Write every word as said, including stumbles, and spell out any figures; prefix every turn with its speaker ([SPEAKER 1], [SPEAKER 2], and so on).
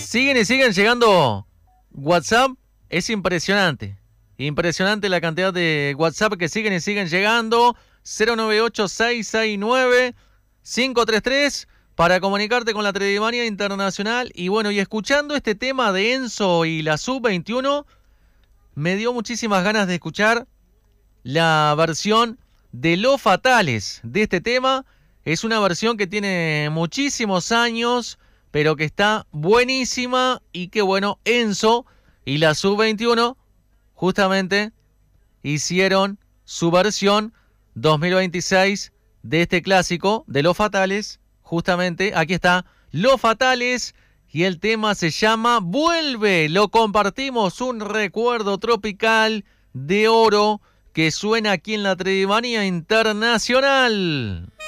[SPEAKER 1] siguen y siguen llegando WhatsApp. Es impresionante. Impresionante la cantidad de WhatsApp que siguen y siguen llegando. cero nueve ocho, seis seis nueve, cinco tres tres para comunicarte con la Tredimanía Internacional. Y bueno, y escuchando este tema de Enzo y la sub veintiuno, me dio muchísimas ganas de escuchar la versión de Los Fatales de este tema. Es una versión que tiene muchísimos años, pero que está buenísima y que bueno, Enzo y la sub veintiuno justamente hicieron su versión dos mil veintiséis de este clásico de Los Fatales. Justamente aquí está Los Fatales y el tema se llama Vuelve. Lo compartimos, un recuerdo tropical de oro que suena aquí en la Tredimanía Internacional.